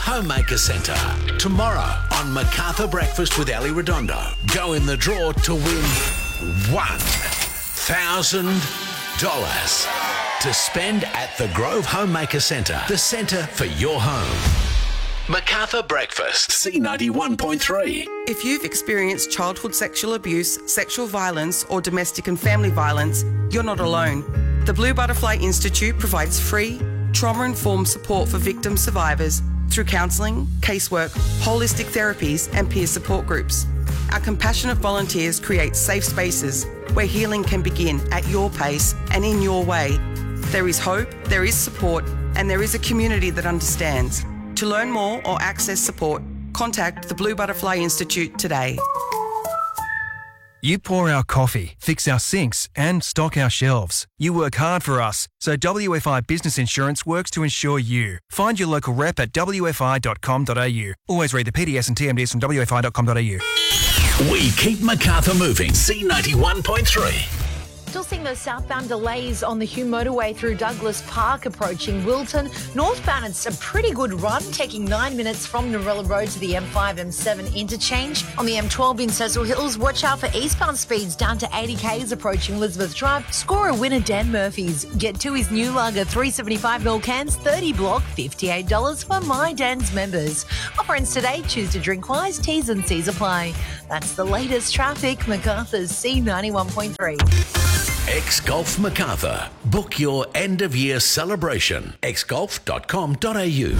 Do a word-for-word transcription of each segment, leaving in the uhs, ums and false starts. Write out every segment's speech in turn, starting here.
Homemaker Centre. Tomorrow on MacArthur Breakfast with Ali Redondo. Go in the draw to win one thousand dollars to spend at the Grove Homemaker Centre, the centre for your home. MacArthur Breakfast, C ninety-one point three. If you've experienced childhood sexual abuse, sexual violence, or domestic and family violence, you're not alone. The Blue Butterfly Institute provides free, trauma-informed support for victim survivors through counselling, casework, holistic therapies, and peer support groups. Our compassionate volunteers create safe spaces where healing can begin at your pace and in your way. There is hope, there is support, and there is a community that understands. To learn more or access support, contact the Blue Butterfly Institute today. You pour our coffee, fix our sinks, and stock our shelves. You work hard for us, so W F I Business Insurance works to insure you. Find your local rep at w f i dot com dot a u. Always read the P D S and T M D S from w f i dot com dot a u. We keep MacArthur moving. C ninety-one point three. Still seeing those southbound delays on the Hume motorway through Douglas Park approaching Wilton. Northbound, it's a pretty good run, taking nine minutes from Narella Road to the M five M seven interchange. On the M twelve in Cecil Hills, watch out for eastbound speeds down to eighty k's approaching Elizabeth Drive. Score a winner, Dan Murphy's. Get to his new lager three seventy-five mil cans, thirty block, fifty-eight dollars for My Dan's members. Offer ends today, choose to drink wise, T's and C's apply. That's the latest traffic, MacArthur's C ninety-one point three. X-Golf MacArthur. Book your end-of-year celebration. x golf dot com dot a u.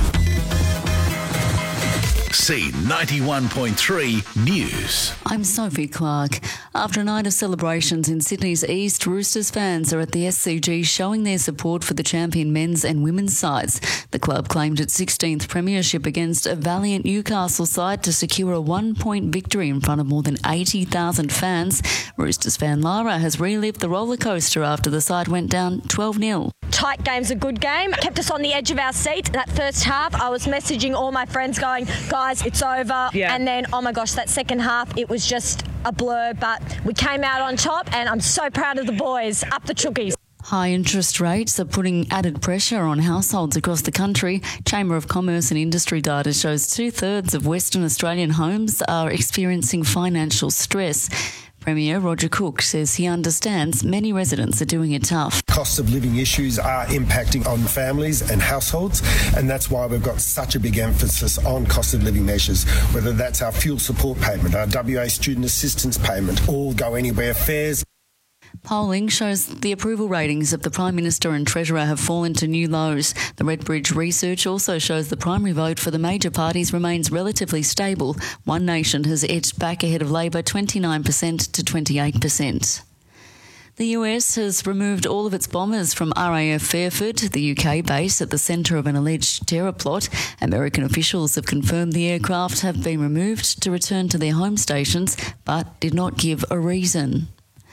C ninety-one point three News. I'm Sophie Clark. After a night of celebrations in Sydney's East, Roosters fans are at the S C G showing their support for the champion men's and women's sides. The club claimed its sixteenth premiership against a valiant Newcastle side to secure a one-point victory in front of more than eighty thousand fans. Roosters fan Lara has relived the roller coaster after the side went down twelve nil. Tight game's a good game. Kept us on the edge of our seat. That first half, I was messaging all my friends going, guys, it's over. Yeah. And then, oh my gosh, that second half, it was just a blur. But we came out on top, and I'm so proud of the boys. Up the chookies. High interest rates are putting added pressure on households across the country. Chamber of Commerce and Industry data shows two-thirds of Western Australian homes are experiencing financial stress. Premier Roger Cook says he understands many residents are doing it tough. Cost of living issues are impacting on families and households, and that's why we've got such a big emphasis on cost of living measures, whether that's our fuel support payment, our W A student assistance payment, all go anywhere fares. Polling shows the approval ratings of the Prime Minister and Treasurer have fallen to new lows. The Redbridge research also shows the primary vote for the major parties remains relatively stable. One Nation has edged back ahead of Labor twenty-nine percent to twenty-eight percent. The U S has removed all of its bombers from R A F Fairford, the U K base at the centre of an alleged terror plot. American officials have confirmed the aircraft have been removed to return to their home stations, but did not give a reason.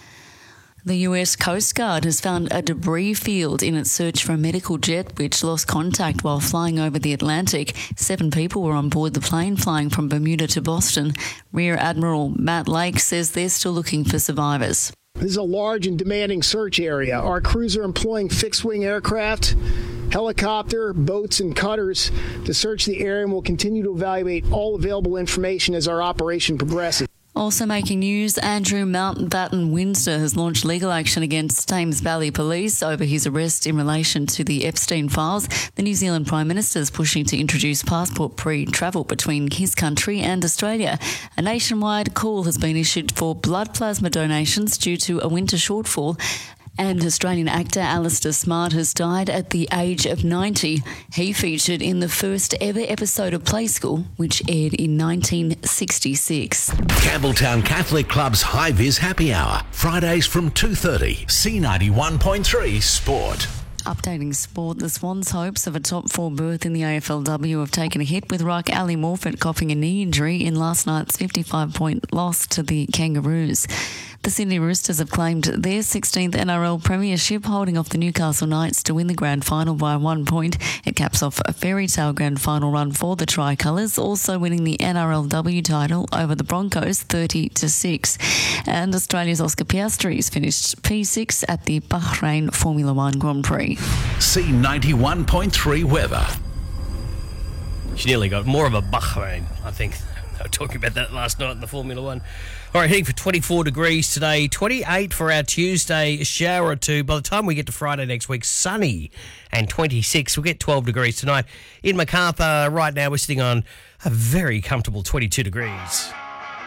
The U S Coast Guard has found a debris field in its search for a medical jet which lost contact while flying over the Atlantic. Seven people were on board the plane flying from Bermuda to Boston. Rear Admiral Matt Lake says they're still looking for survivors. This is a large and demanding search area. Our crews are employing fixed-wing aircraft, helicopter, boats, and cutters to search the area, and will continue to evaluate all available information as our operation progresses. Also making news, Andrew Mountbatten Windsor has launched legal action against Thames Valley Police over his arrest in relation to the Epstein files. The New Zealand Prime Minister is pushing to introduce passport-free travel between his country and Australia. A nationwide call has been issued for blood plasma donations due to a winter shortfall. And Australian actor Alistair Smart has died at the age of ninety. He featured in the first ever episode of Play School, which aired in nineteen sixty-six. Campbelltown Catholic Club's High Vis Happy Hour, Fridays from two thirty. C ninety-one point three Sport. Updating sport, the Swans' hopes of a top four berth in the A F L W have taken a hit with ruck Ali Morfitt coughing a knee injury in last night's fifty-five point loss to the Kangaroos. The Sydney Roosters have claimed their sixteenth N R L premiership, holding off the Newcastle Knights to win the grand final by one point. It caps off a fairy tale grand final run for the Tricolours, also winning the N R L W title over the Broncos thirty to six. And Australia's Oscar Piastri finished P six at the Bahrain Formula One Grand Prix. C ninety-one point three weather. She nearly got more of a Bahrain, I think. They were talking about that last night in the Formula One. All right, heading for twenty-four degrees today, twenty-eight for our Tuesday, a shower or two. By the time we get to Friday next week, sunny and twenty-six. We'll get twelve degrees tonight. In Macarthur right now, we're sitting on a very comfortable twenty-two degrees.